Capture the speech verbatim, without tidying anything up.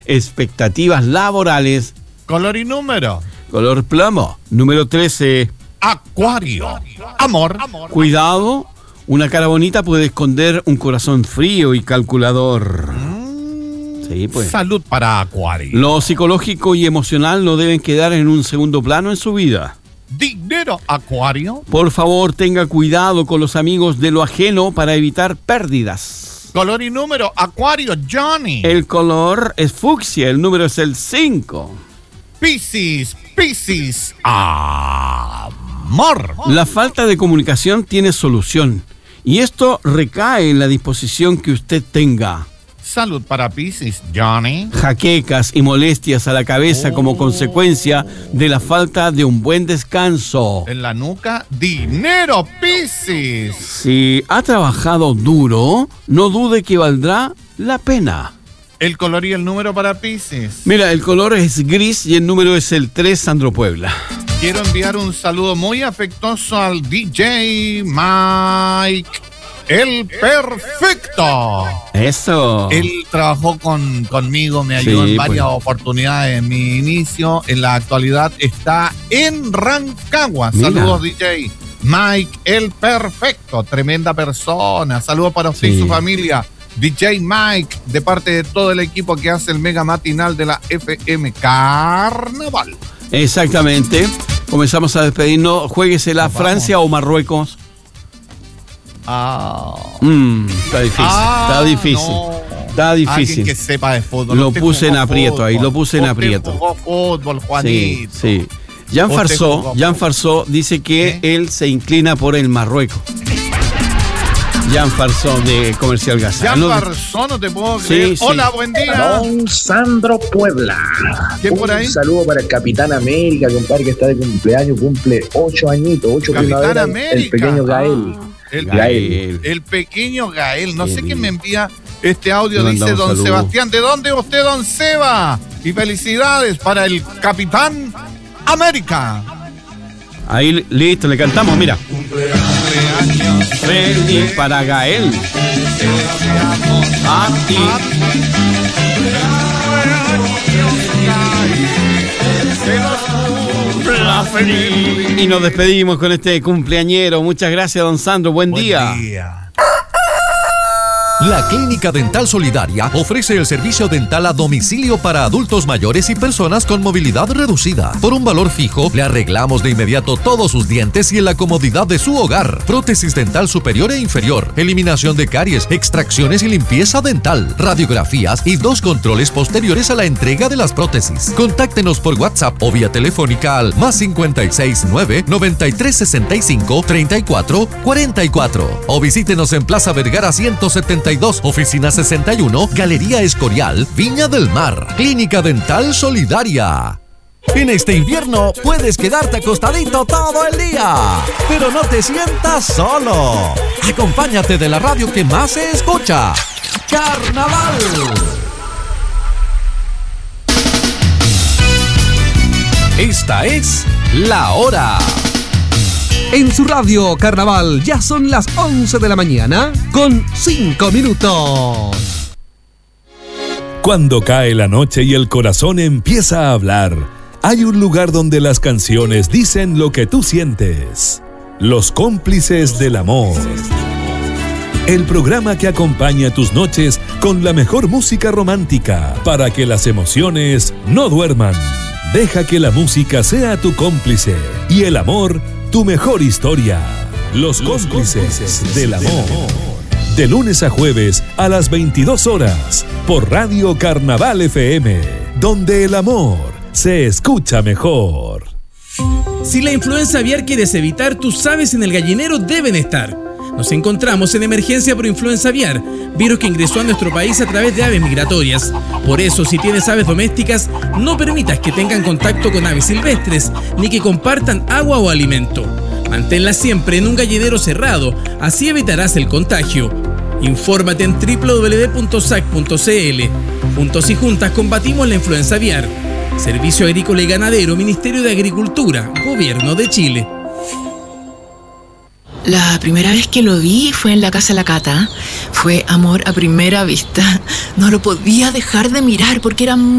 expectativas laborales. Color y número. Color plomo. Número trece. Acuario. Amor. Cuidado, una cara bonita puede esconder un corazón frío y calculador. Mm, sí, pues. Salud para Acuario. Lo psicológico y emocional no deben quedar en un segundo plano en su vida. Dinero, Acuario. Por favor, tenga cuidado con los amigos de lo ajeno para evitar pérdidas. Color y número, Acuario, Johnny. El color es fucsia, el número es el cinco. Piscis, Piscis, amor. La falta de comunicación tiene solución y esto recae en la disposición que usted tenga. Salud para Piscis, Johnny. Jaquecas y molestias a la cabeza Oh. como consecuencia de la falta de un buen descanso. En la nuca, dinero, Piscis. Si ha trabajado duro, no dude que valdrá la pena. El color y el número para Piscis. Mira, el color es gris y el número es el tres, Sandro Puebla. Quiero enviar un saludo muy afectuoso al D J Mike, el perfecto. Eso. Él trabajó con, conmigo, me ayudó Sí, en varias pues. oportunidades en mi inicio. En la actualidad está en Rancagua. Mira. Saludos, D J Mike, el perfecto. Tremenda persona. Saludos para usted Sí. y su familia. D J Mike, de parte de todo el equipo que hace el mega matinal de la F M Carnaval. Exactamente. Comenzamos a despedirnos. Juéguesela Nos Francia o Marruecos. Ah. Mm, está difícil. Ah, está difícil. no. Está Alguien difícil. que sepa de fútbol. Lo Usted puse en jugó aprieto ahí, fútbol. lo puse en Usted aprieto. jugó fútbol, Sí, Juanito. sí. Jean Usted Farsó, jugó Jean fútbol. Farsó dice que ¿Qué? él se inclina por el Marruecos. Jean Farsó de Comercial Gas. Ya No- Farsó, no te puedo Sí, creer. sí. Hola, buen día. Don Sandro Puebla. ¿Qué Un por ahí? saludo para el Capitán América, compadre, que está de cumpleaños, cumple ocho añitos, ocho Capitán primaveras. América. El pequeño Gael. Ah, el, Gael. el pequeño Gael. No Qué sé quién lindo. me envía este audio. Le Dice mandamos don saludos. Sebastián. ¿De dónde es usted, don Seba? Y felicidades para el Capitán América. Ahí, listo, le cantamos, mira. Feliz para Gael. A ti. La feliz. Y nos despedimos con este cumpleañero. Muchas gracias, don Sandro. Buen, día. La Clínica Dental Solidaria ofrece el servicio dental a domicilio para adultos mayores y personas con movilidad reducida. Por un valor fijo, le arreglamos de inmediato todos sus dientes y en la comodidad de su hogar. Prótesis dental superior e inferior, eliminación de caries, extracciones y limpieza dental, radiografías y dos controles posteriores a la entrega de las prótesis. Contáctenos por WhatsApp o vía telefónica al más cincuenta y seis nueve, noventa y tres sesenta y cinco, treinta y cuatro cuarenta y cuatro o visítenos en Plaza Vergara ciento setenta y dos, oficina sesenta y uno, Galería Escorial, Viña del Mar. Clínica Dental Solidaria. En este invierno puedes quedarte acostadito todo el día, pero no te sientas solo. Acompáñate de la radio que más se escucha. Carnaval. Esta es La Hora. En su radio Carnaval ya son las once de la mañana con cinco minutos. Cuando cae la noche y el corazón empieza a hablar, hay un lugar donde las canciones dicen lo que tú sientes. Los cómplices del amor. El programa que acompaña tus noches con la mejor música romántica para que las emociones no duerman. Deja que la música sea tu cómplice y el amor tu mejor historia. Los, Los cómplices, cómplices del amor. Del amor. De lunes a jueves a las veintidós horas por Radio Carnaval F M, donde el amor se escucha mejor. Si la influenza aviar quieres evitar, tus aves en el gallinero deben estar. Nos encontramos en emergencia por influenza aviar, virus que ingresó a nuestro país a través de aves migratorias. Por eso, si tienes aves domésticas, no permitas que tengan contacto con aves silvestres, ni que compartan agua o alimento. Manténlas siempre en un gallinero cerrado, así evitarás el contagio. Infórmate en doble u doble u doble u punto s a c punto c l. Juntos y juntas combatimos la influenza aviar. Servicio Agrícola y Ganadero, Ministerio de Agricultura, Gobierno de Chile. La primera vez que lo vi fue en la casa de la Cata. Fue amor a primera vista. No lo podía dejar de mirar porque era